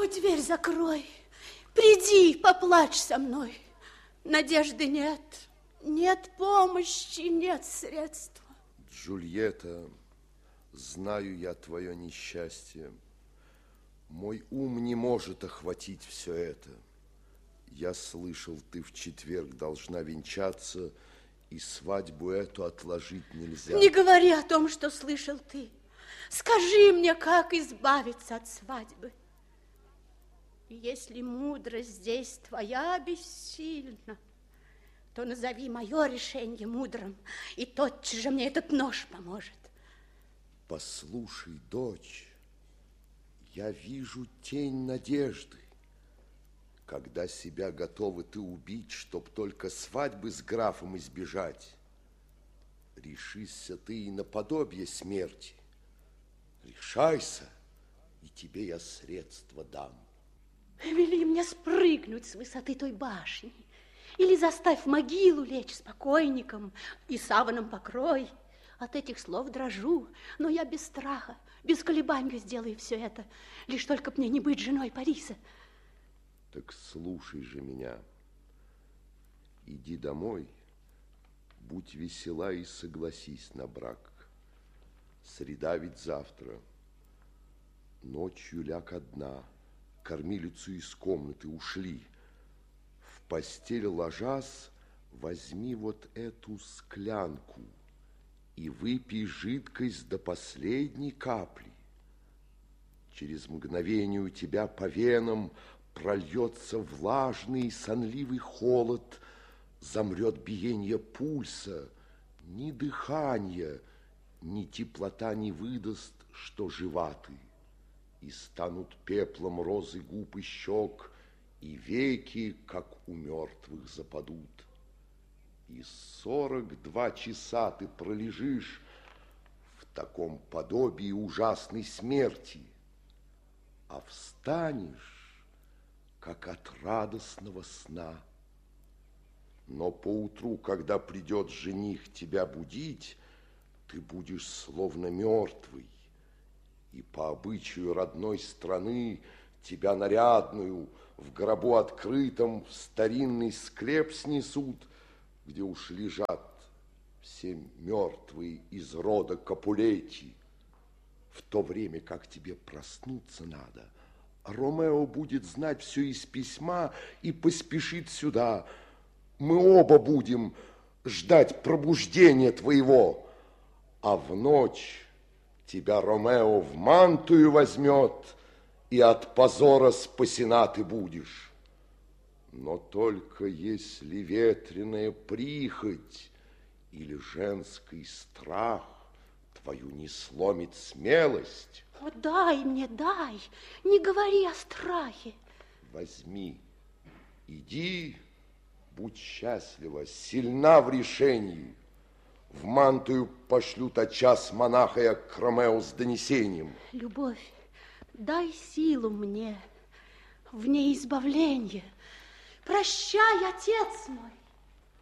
О, дверь закрой. Приди, поплачь со мной. Надежды нет. Нет помощи, нет средства. Джульетта, знаю я твое несчастье. Мой ум не может охватить все это. Я слышал, ты в четверг должна венчаться, и свадьбу эту отложить нельзя. Не говори о том, что слышал ты. Скажи мне, как избавиться от свадьбы. И если мудрость здесь твоя бессильна, то назови мое решение мудрым, и тотчас же мне этот нож поможет. Послушай, дочь, я вижу тень надежды. Когда себя готова ты убить, чтоб только свадьбы с графом избежать, решишься ты и на подобие смерти. Решайся, и тебе я средства дам. Вели мне спрыгнуть с высоты той башни, или заставь в могилу лечь с покойником и саваном покрой. От этих слов дрожу, но я без страха, без колебаний сделаю все это, лишь только б мне не быть женой Париса. Так слушай же меня. Иди домой, будь весела и согласись на брак. Среда ведь завтра. Ночью ляг одна, кормилицу из комнаты ушли. В постель ложась, возьми вот эту склянку и выпей жидкость до последней капли. Через мгновение у тебя по венам прольется влажный сонливый холод, замрет биение пульса, ни дыхания, ни теплота не выдаст, что жива ты, и станут пеплом розы губ и щек, и веки, как у мертвых, западут. И 42 часа ты пролежишь в таком подобии ужасной смерти, а встанешь, как от радостного сна. Но поутру, когда придет жених тебя будить, ты будешь словно мертвый, и по обычаю родной страны тебя нарядную в гробу открытом в старинный склеп снесут, где уж лежат все мертвые из рода Капулетти. В то время, как тебе проснуться надо, Ромео будет знать все из письма и поспешит сюда. Мы оба будем ждать пробуждения твоего, а в ночь тебя Ромео в мантию возьмет, и от позора спасена ты будешь. Но только если ветреная прихоть или женский страх твою не сломит смелость. О, дай мне, дай, не говори о страхе. Возьми, иди, будь счастлива, сильна в решении. В мантию пошлю тотчас монаха я к Ромео с донесением. Любовь, дай силу мне, в ней избавление. Прощай, отец мой.